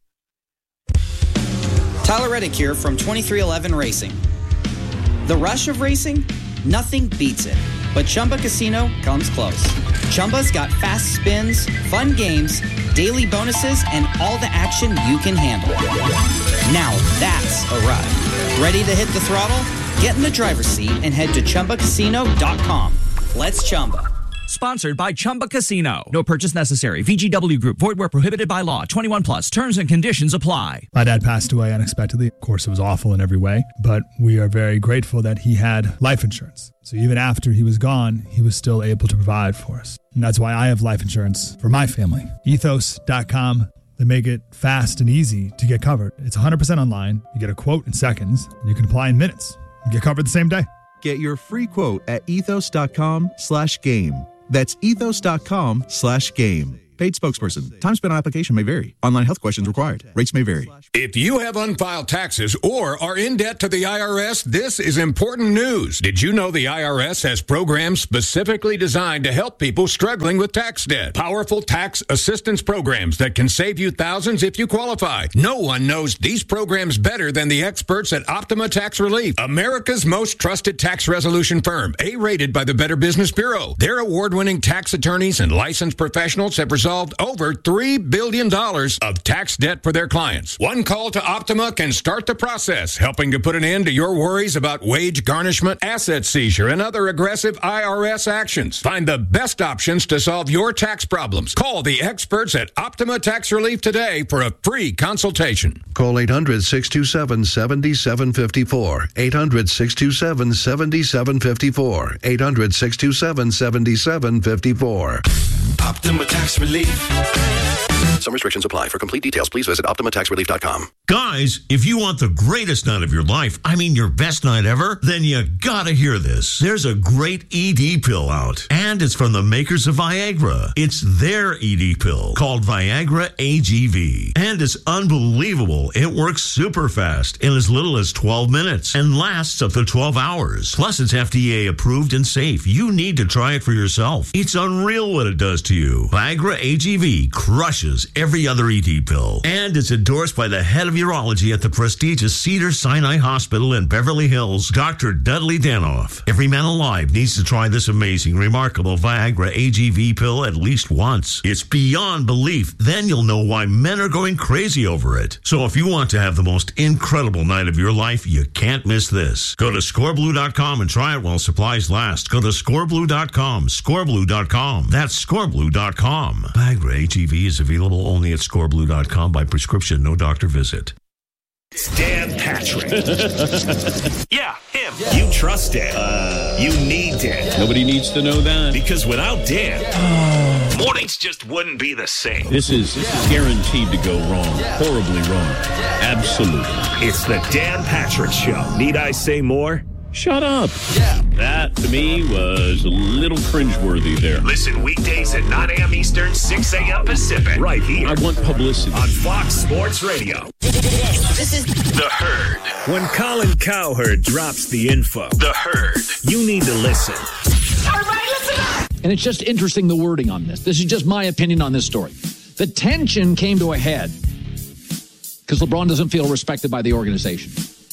Tyler Reddick here from twenty-three eleven Racing. The rush of racing? Nothing beats it. But Chumba Casino comes close. Chumba's got fast spins, fun games, daily bonuses, and all the action you can handle. Now that's a ride. Ready to hit the throttle? Get in the driver's seat and head to Chumba Casino dot com. Let's Chumba. Sponsored by Chumba Casino. No purchase necessary. V G W Group. Void where prohibited by law. twenty-one plus. Terms and conditions apply. My dad passed away unexpectedly. Of course, it was awful in every way, but we are very grateful that he had life insurance. So even after he was gone, he was still able to provide for us. And that's why I have life insurance for my family. ethos dot com. They make it fast and easy to get covered. It's one hundred percent online. You get a quote in seconds, and you can apply in minutes. You get covered the same day. Get your free quote at ethos dot com slash game. That's ethos dot com slash game. Paid spokesperson. Time spent on application may vary. Online health questions required. Rates may vary. If you have unfiled taxes or are in debt to the I R S, this is important news. Did you know the I R S has programs specifically designed to help people struggling with tax debt? Powerful tax assistance programs that can save you thousands if you qualify. No one knows these programs better than the experts at Optima Tax Relief, America's most trusted tax resolution firm, A-rated by the Better Business Bureau. Their award-winning tax attorneys and licensed professionals have resolved over three billion dollars of tax debt for their clients. One call to Optima can start the process, helping to put an end to your worries about wage garnishment, asset seizure, and other aggressive I R S actions. Find the best options to solve your tax problems. Call the experts at Optima Tax Relief today for a free consultation. Call eight hundred, six two seven, seven seven five four. eight hundred, six two seven, seven seven five four. eight hundred, six two seven, seven seven five four. Optima Tax Relief. Some restrictions apply. For complete details, please visit optima tax relief dot com. Guys, if you want the greatest night of your life, I mean your best night ever, then you gotta hear this. There's a great E D pill out, and it's from the makers of Viagra. It's their E D pill called Viagra A G V, and it's unbelievable. It works super fast in as little as twelve minutes and lasts up to twelve hours. Plus, it's F D A approved and safe. You need to try it for yourself. It's unreal what it does to you. Viagra A G V crushes every other E D pill, and it's endorsed by the head of urology at the prestigious Cedars-Sinai Hospital in Beverly Hills, Doctor Dudley Danoff. Every man alive needs to try this amazing, remarkable Viagra A G V pill at least once. It's beyond belief. Then you'll know why men are going crazy over it. So if you want to have the most incredible night of your life, you can't miss this. Go to score blue dot com and try it while supplies last. Go to score blue dot com, score blue dot com. That's score blue dot com. Viagra A G V is available only at score blue dot com by prescription, no doctor visit. It's Dan Patrick. Yeah, him. Yeah. You trust Dan. Uh, you need Dan. Nobody needs to know that. Because without Dan, mornings just wouldn't be the same. This is, this is guaranteed to go wrong. Horribly wrong. Absolutely. It's the Dan Patrick Show. Need I say more? Shut up. Yeah. That, to me, was a little cringeworthy there. Listen weekdays at nine a.m. Eastern, six a.m. Pacific. Right here. I want publicity. On Fox Sports Radio. This is The Herd. When Colin Cowherd drops the info, The Herd, you need to listen. Everybody listen up! And it's just interesting, the wording on this. This is just my opinion on this story. The tension came to a head because LeBron doesn't feel respected by the organization.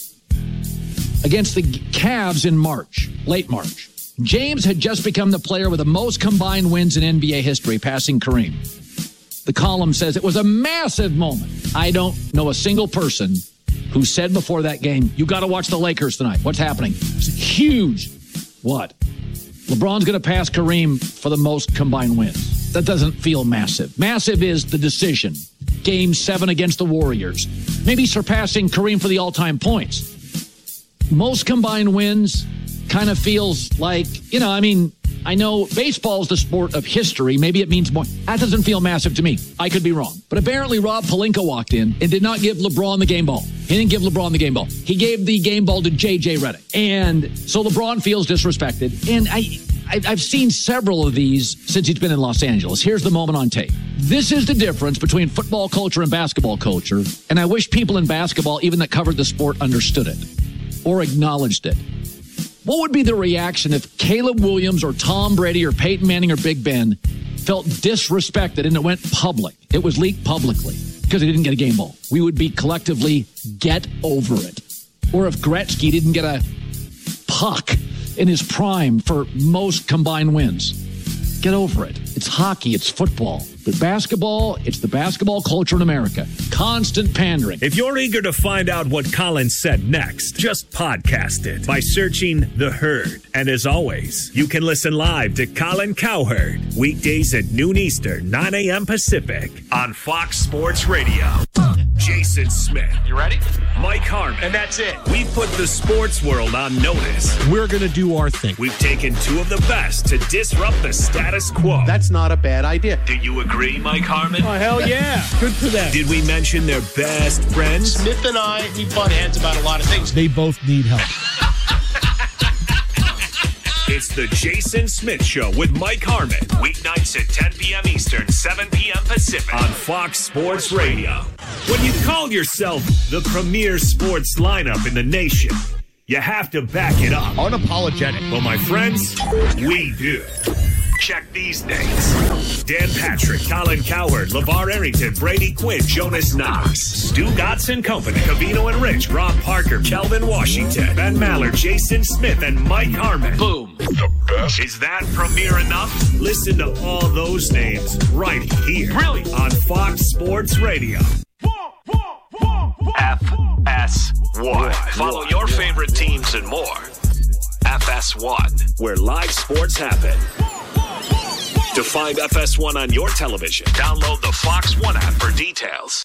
Against the Cavs in March, late March. James had just become the player with the most combined wins in N B A history, passing Kareem. The column says it was a massive moment. I don't know a single person who said before that game, you got to watch the Lakers tonight. What's happening? It's huge. What? LeBron's going to pass Kareem for the most combined wins. That doesn't feel massive. Massive is the decision. Game seven against the Warriors. Maybe surpassing Kareem for the all-time points. Most combined wins kind of feels like, you know, I mean, I know baseball is the sport of history. Maybe it means more. That doesn't feel massive to me. I could be wrong. But apparently Rob Pelinka walked in and did not give LeBron the game ball. He didn't give LeBron the game ball. He gave the game ball to J J Redick. And so LeBron feels disrespected. And I, I've seen several of these since he's been in Los Angeles. Here's the moment on tape. This is the difference between football culture and basketball culture. And I wish people in basketball, even that covered the sport, understood it or acknowledged it. What would be the reaction if Caleb Williams or Tom Brady or Peyton Manning or Big Ben felt disrespected and it went public? It was leaked publicly because he didn't get a game ball. We would be collectively, get over it. Or if Gretzky didn't get a puck in his prime for most combined wins. Get over it. It's hockey, it's football. But basketball, it's the basketball culture in America. Constant pandering. If you're eager to find out what Colin said next, just podcast it by searching The Herd. And as always, you can listen live to Colin Cowherd weekdays at noon Eastern, nine a.m. Pacific on Fox Sports Radio. Jason Smith. You ready? Mike Harmon. And that's it. We put the sports world on notice. We're going to do our thing. We've taken two of the best to disrupt the status quo. That's not a bad idea. Do you agree, Mike Harmon? Oh, hell yeah. Good for them. Did we mention their best friends? Smith and I, we butt heads about a lot of things. They both need help. It's the Jason Smith Show with Mike Harmon. Weeknights at ten p.m. Eastern, seven p.m. Pacific on Fox Sports Radio. When you call yourself the premier sports lineup in the nation, you have to back it up. Unapologetic. Well, my friends, we do. Check these names. Dan Patrick, Colin Cowherd, LeVar Arrington, Brady Quinn, Jonas Knox, Stu Gotts and Company, Covino and Rich, Rob Parker, Kelvin Washington, Ben Maller, Jason Smith, and Mike Harmon. Boom. The best. Is that premiere enough? Listen to all those names right here. Really? On Fox Sports Radio. F S one. Follow your favorite teams and more. F S one, where live sports happen. To find F S one on your television, download the Fox One app for details.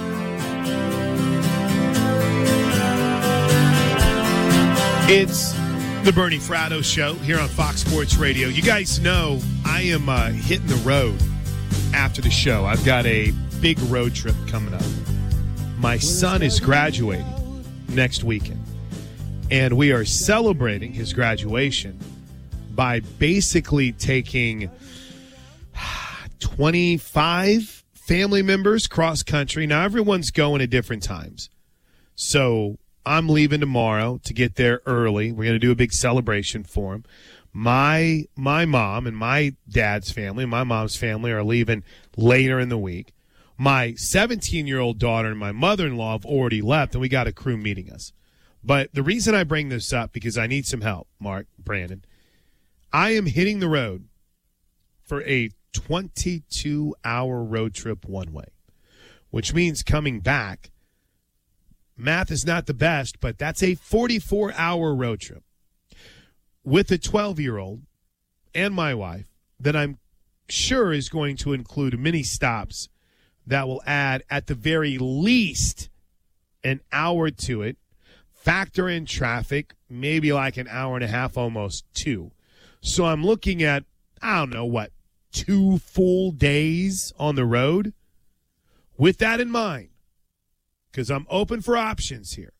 It's the Bernie Fratto Show here on Fox Sports Radio. You guys know I am uh, hitting the road after the show. I've got a big road trip coming up. My son is graduating next weekend, and we are celebrating his graduation by basically taking twenty-five family members cross country. Now, everyone's going at different times. So I'm leaving tomorrow to get there early. We're going to do a big celebration for him. My my mom and my dad's family, my mom's family, are leaving later in the week. My seventeen-year-old daughter and my mother-in-law have already left, and we got a crew meeting us. But the reason I bring this up, because I need some help, Mark, Brandon, I am hitting the road for a twenty-two hour road trip one way, which means coming back, math is not the best, but that's a forty-four hour road trip with a twelve-year-old and my wife that I'm sure is going to include many stops that will add at the very least an hour to it. Factor in traffic, maybe like an hour and a half, almost two. So I'm looking at, I don't know, what, two full days on the road? With that in mind, because I'm open for options here,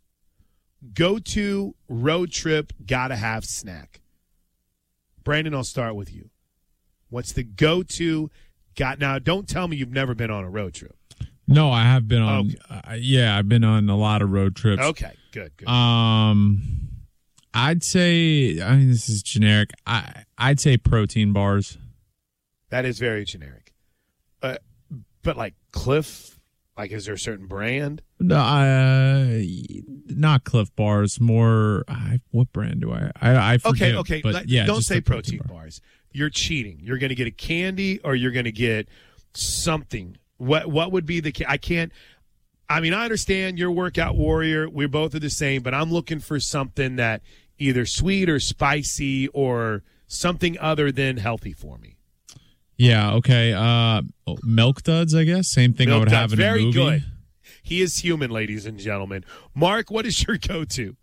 go to road trip, gotta have snack. Brandon, I'll start with you. What's the go-to? Got now, don't tell me you've never been on a road trip. No, I have been on. Okay. Uh, yeah, I've been on a lot of road trips. Okay, good, good. Um, I'd say. I mean, this is generic. I I'd say protein bars. That is very generic. Uh, but like Cliff, like is there a certain brand? No, uh, not Cliff bars. More. I, what brand do I? I, I forget. Okay, okay. But Let, yeah, don't just say the protein, protein bar. bars. You're cheating. You're going to get a candy, or you're going to get something. What what would be the? I can't. I mean, I understand you're a workout warrior. We both are the same, but I'm looking for something that either sweet or spicy or something other than healthy for me. Yeah. Okay. Uh, Milk Duds, I guess. Same thing Milk I would Duds, have in very a movie. good. He is human, ladies and gentlemen. Mark, what is your go-to?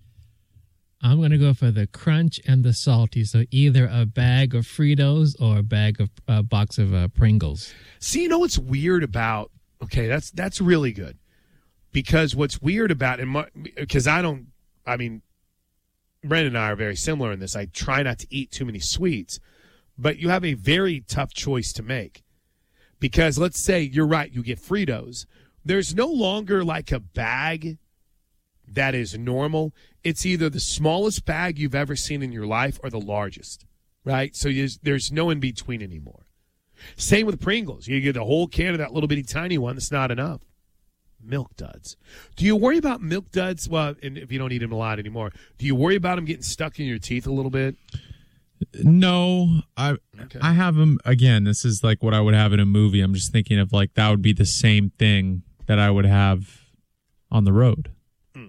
I'm going to go for the crunch and the salty. So either a bag of Fritos or a bag of a uh, box of uh, Pringles. See, you know what's weird about? Okay, that's that's really good. Because what's weird about it, because I don't, I mean, Brandon and I are very similar in this. I try not to eat too many sweets, but you have a very tough choice to make. Because let's say you're right, you get Fritos. There's no longer like a bag that is normal. It's either the smallest bag you've ever seen in your life or the largest, right? So you, there's no in between anymore. Same with Pringles. You get a whole can of that little bitty tiny one. That's not enough. Milk Duds. Do you worry about Milk Duds? Well, and if you don't eat them a lot anymore, do you worry about them getting stuck in your teeth a little bit? No, I okay. I have him again. This is like what I would have in a movie. I'm just thinking of like that would be the same thing that I would have on the road. Mm.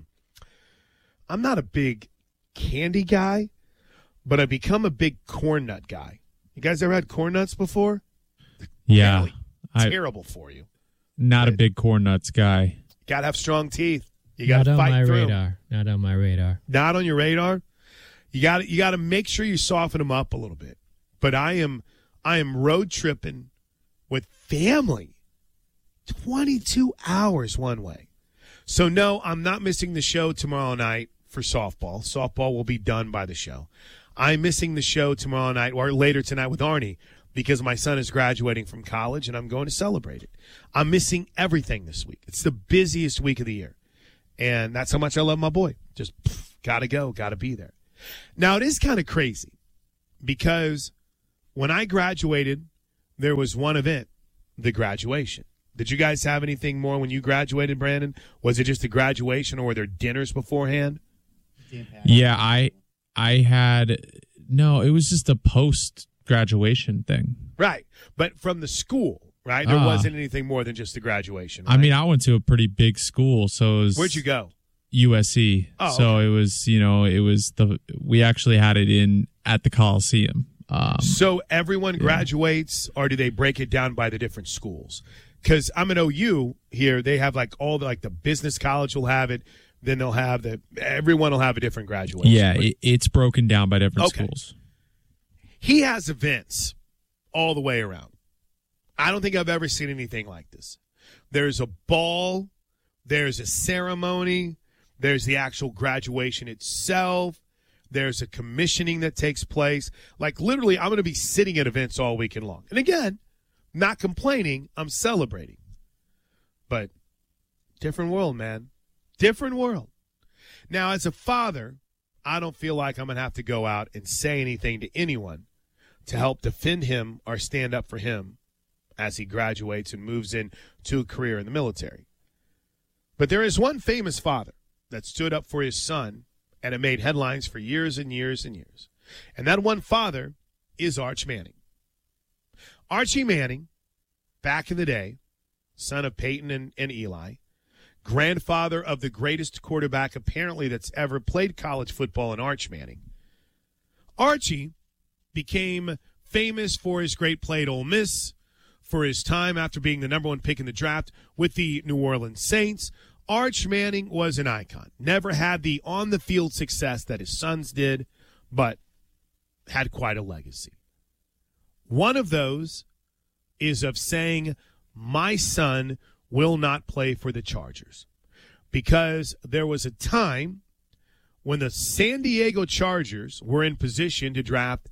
I'm not a big candy guy, but I've become a big corn nut guy. You guys ever had corn nuts before? Yeah, really I, terrible for you. Not right. a big corn nuts guy. Got to have strong teeth. You got to fight through. Not on my radar. Not on my radar. Not on your radar. You got you got to make sure you soften them up a little bit. But I am I am road tripping with family, twenty-two hours one way. So no, I'm not missing the show tomorrow night for softball. Softball will be done by the show. I'm missing the show tomorrow night or later tonight with Arnie because my son is graduating from college and I'm going to celebrate it. I'm missing everything this week. It's the busiest week of the year, and that's how much I love my boy. Just pff, gotta go, gotta be there. Now, it is kind of crazy because when I graduated, there was one event, the graduation. Did you guys have anything more when you graduated, Brandon? Was it just a graduation or were there dinners beforehand? Yeah, I I had – no, it was just a post-graduation thing. Right, but from the school, right? There uh, wasn't anything more than just the graduation, right? I mean, I went to a pretty big school, so it was – Where'd you go? U S C. Oh, so okay. it was, you know, it was the we actually had it in at the Coliseum. Um, so everyone graduates, yeah. or do they break it down by the different schools? Because I'm an O U here. They have like all the like the business college will have it. Then they'll have the everyone will have a different graduation. Yeah, it, it's broken down by different okay. schools. He has events all the way around. I don't think I've ever seen anything like this. There's a ball. There's a ceremony. There's the actual graduation itself. There's a commissioning that takes place. Like, literally, I'm going to be sitting at events all weekend long. And again, not complaining, I'm celebrating. But different world, man. Different world. Now, as a father, I don't feel like I'm going to have to go out and say anything to anyone to help defend him or stand up for him as he graduates and moves into a career in the military. But there is one famous father that stood up for his son, and it made headlines for years and years and years. And that one father is Arch Manning. Archie Manning, back in the day, son of Peyton and, and Eli, grandfather of the greatest quarterback apparently that's ever played college football in Arch Manning. Archie became famous for his great play at Ole Miss, for his time after being the number one pick in the draft with the New Orleans Saints. Arch Manning was an icon. Never had the on-the-field success that his sons did, but had quite a legacy. One of those is of saying, my son will not play for the Chargers. Because there was a time when the San Diego Chargers were in position to draft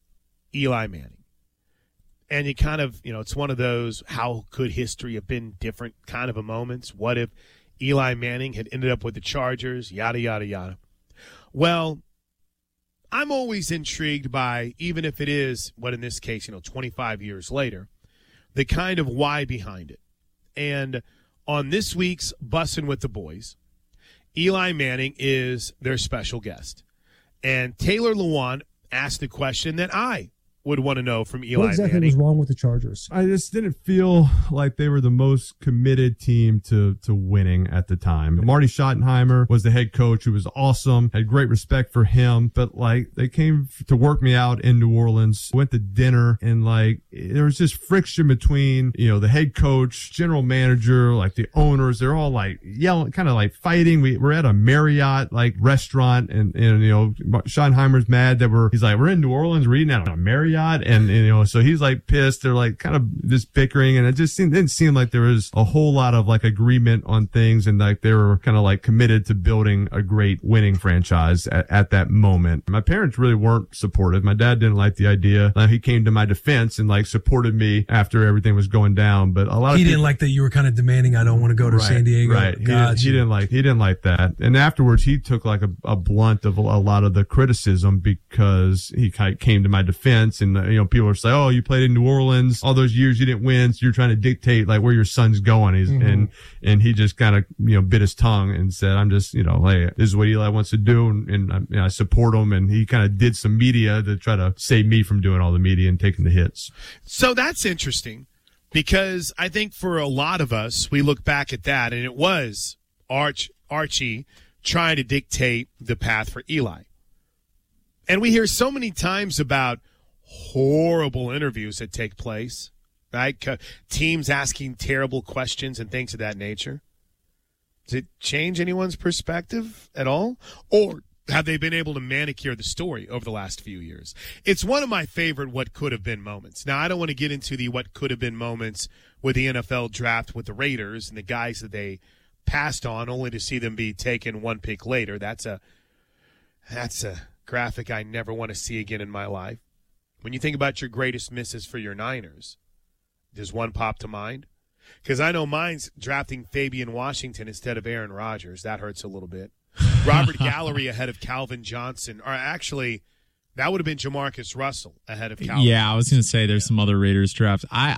Eli Manning. And you kind of, you know, it's one of those, how could history have been different kind of a moments? What if Eli Manning had ended up with the Chargers, yada, yada, yada. Well, I'm always intrigued by, even if it is, what in this case, you know, twenty-five years later, the kind of why behind it. And on this week's Bussin' with the Boys, Eli Manning is their special guest. And Taylor Lewan asked the question that I would want to know from Eli What exactly Manning. was wrong with the Chargers? I just didn't feel like they were the most committed team to, to winning at the time. Marty Schottenheimer was the head coach who was awesome, had great respect for him, but like they came to work me out in New Orleans, went to dinner, and like there was just friction between, you know, the head coach, general manager, like the owners. They're all like yelling, kind of like fighting. We, we're at a Marriott like restaurant, and, and you know, Schottenheimer's mad that we're, he's like, we're in New Orleans, we're eating at a Marriott. And, and, you know, so he's like pissed. They're like kind of just bickering, and it just seemed, didn't seem like there was a whole lot of like agreement on things, and like they were kind of like committed to building a great winning franchise at, at that moment. My parents really weren't supportive. My dad didn't like the idea. Uh, he came to my defense and like supported me after everything was going down. But a lot of he people, didn't like that you were kind of demanding, I don't want to go to right, San Diego. Right. He didn't, he didn't like, he didn't like that. And afterwards he took like a, a blunt of a, a lot of the criticism because he kind of came to my defense. hits. And, you know, people are saying, oh, you played in New Orleans all those years, you didn't win. So you're trying to dictate like where your son's going. He's, mm-hmm. and, and he just kind of, you know, bit his tongue and said, I'm just, you know, hey, this is what Eli wants to do. And, and I, you know, I support him. And he kind of did some media to try to save me from doing all the media and taking the hits. So that's interesting because I think for a lot of us, we look back at that and it was Arch, Archie trying to dictate the path for Eli. And we hear so many times about horrible interviews that take place, right? Teams asking terrible questions and things of that nature. Does it change anyone's perspective at all? Or have they been able to manicure the story over the last few years? It's one of my favorite what could have been moments. Now, I don't want to get into the what could have been moments with the N F L draft with the Raiders and the guys that they passed on only to see them be taken one pick later. That's a that's a graphic I never want to see again in my life. When you think about your greatest misses for your Niners, does one pop to mind? Because I know mine's drafting Fabian Washington instead of Aaron Rodgers. That hurts a little bit. Robert Gallery ahead of Calvin Johnson. Or actually, that would have been Jamarcus Russell ahead of Calvin Yeah, I was going to say there's yeah. some other Raiders drafts. I,